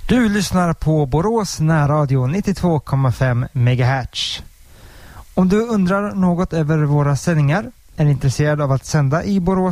Du lyssnar på Borås närradio 92,5 MHz. Om du undrar något över våra sändningar, är intresserad av att sända i Borås